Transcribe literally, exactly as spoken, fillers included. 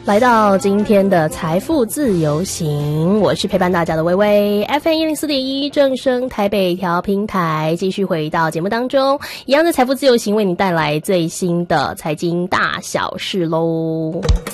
来到今天的财富自由行，我是陪伴大家的微微 F M 一零四点一正声台北调频台，继续回到节目当中，一样的财富自由行为你带来最新的财经大小事喽。